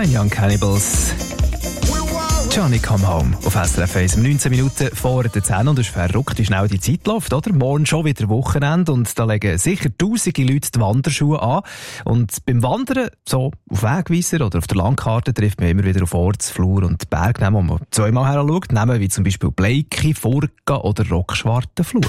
Fine Young Cannibals. Johnny Come Home auf SRF 1. 19 Minuten vor der 10 und es ist verrückt, wie schnell die Zeit läuft, oder? Morgen schon wieder Wochenende und da legen sicher tausende Leute die Wanderschuhe an. Und beim Wandern, so auf Wegweiser oder auf der Landkarte, trifft man immer wieder auf Orts-, Flur- und Bergnamen, wo man zweimal heranschaut. Namen wie zum Beispiel Bleiki, Furka oder Rockschwarte Flur.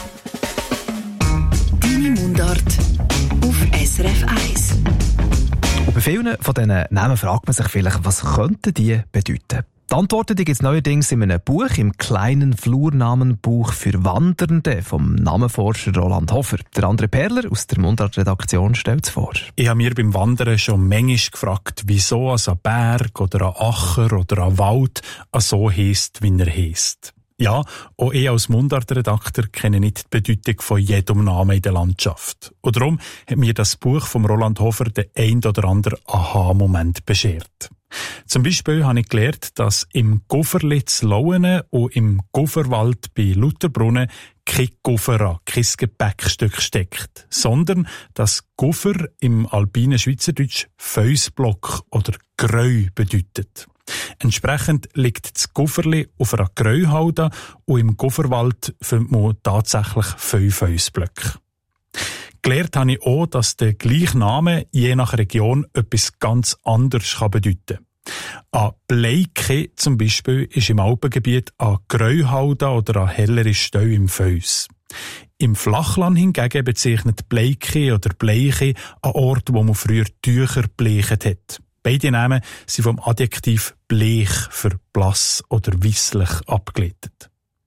Deine Mundart auf SRF 1. Und bei vielen von diesen Namen fragt man sich vielleicht, was könnten die bedeuten? Die Antworten gibt es neuerdings in einem Buch, im kleinen Flurnamenbuch für Wandernde vom Namenforscher Roland Hofer. Der André Perler aus der Mundart-Redaktion stellt es vor. Ich habe mir beim Wandern schon manchmal gefragt, wieso ein Berg oder ein Acher oder ein Wald so heisst, wie er heisst. Ja, auch ich als Mundart-Redakteur kenne nicht die Bedeutung von jedem Namen in der Landschaft. Und darum hat mir das Buch von Roland Hofer den ein oder anderen Aha-Moment beschert. Zum Beispiel habe ich gelernt, dass im Gufferli zu Lauenen und im Gufferwald bei Lutherbrunnen kein Guffera, kein Gepäckstück steckt, sondern dass Guffer im alpinen Schweizerdeutsch Felsblock oder Greu bedeutet. Entsprechend liegt das Gufferli auf einer Greuhalde und im Gufferwald findet man tatsächlich 5 Felsblöcke. Gelernt habe ich auch, dass der gleiche Name je nach Region etwas ganz anderes bedeuten kann. Ein Bleike zum Beispiel ist im Alpengebiet eine Greuhalde oder eine hellere Stelle im Fels. Im Flachland hingegen bezeichnet Bleike oder Bleiche einen Ort, wo man früher Tücher bleichen hat. Beide Namen sind vom Adjektiv bleich für blass oder weisslich abgeleitet.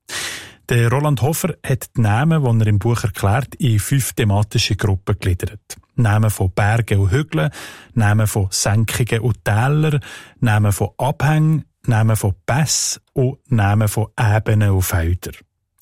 Der Roland Hofer hat die Namen, die er im Buch erklärt, in 5 thematische Gruppen gegliedert. Namen von Bergen und Hügeln, Namen von Senkungen und Tälern, Namen von Abhängen, Namen von Pässen und Namen von Ebenen und Feldern.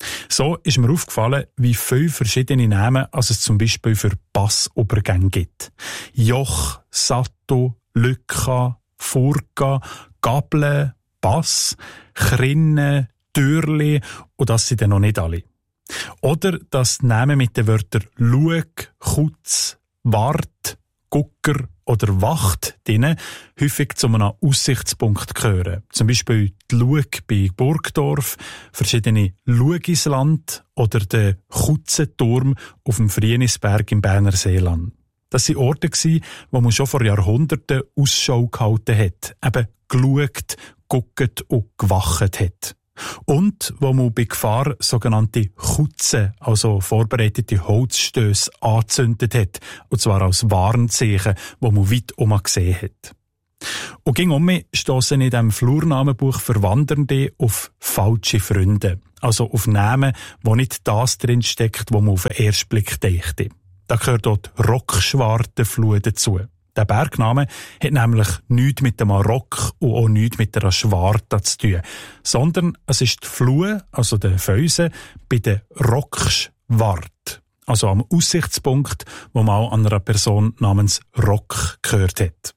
So ist mir aufgefallen, wie viele verschiedene Namen es zum Beispiel für Passobergänge gibt. Joch, Satto, Lücka, Furka, Gabel, Pass, Chrinne, Türli und das sind dann noch nicht alle. Oder dass Namen mit den Wörtern Lueg, Kutz, Wart, Gucker oder Wacht drinnen häufig zu einem Aussichtspunkt gehören. Zum Beispiel die Lueg bei Burgdorf, verschiedene Luegisland oder der Kutzenturm auf dem Frienisberg im Berner Seeland. Das waren Orte, wo man schon vor Jahrhunderten Ausschau gehalten hat, eben geschaut, geguckt und gewacht hat. Und wo man bei Gefahr sogenannte Kutzen, also vorbereitete Holzstöße, angezündet hat. Und zwar als Warnzeichen, wo man weit gesehen hat. Und ging mich stossen in diesem Flurnamenbuch für Wandernde auf falsche Freunde. Also auf Namen, wo nicht das drinsteckt, wo man auf den ersten Blick dächte. Da gehört dort Rockschwarte Flur dazu. Der Bergname hat nämlich nichts mit dem Rock und auch nichts mit der Schwarte zu tun, sondern es ist die Flur, also der Felsen, bei der Rockschwarte, also am Aussichtspunkt, wo man an einer Person namens Rock gehört hat.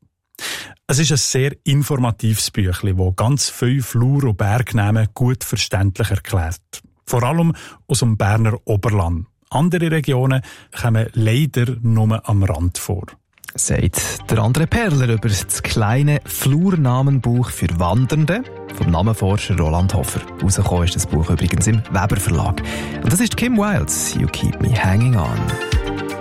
Es ist ein sehr informatives Büchlein, das ganz viele Flur- und Bergnamen gut verständlich erklärt. Vor allem aus dem Berner Oberland. Andere Regionen kommen leider nur am Rand vor. Sagt der André Perler über das kleine Flurnamenbuch für Wandernde vom Namenforscher Roland Hofer. Rausgekommen ist das Buch übrigens im Weber Verlag. Und das ist Kim Wilde's You Keep Me Hanging On.